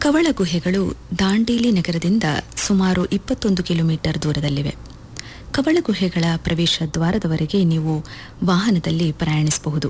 ಕವಳ ಗುಹೆಗಳು ದಾಂಡೇಲಿ ನಗರದಿಂದ ಸುಮಾರು 21 ಕಿಲೋಮೀಟರ್ ದೂರದಲ್ಲಿವೆ. ಕವಳ ಗುಹೆಗಳ ಪ್ರವೇಶ ದ್ವಾರದವರೆಗೆ ನೀವು ವಾಹನದಲ್ಲಿ ಪ್ರಯಾಣಿಸಬಹುದು.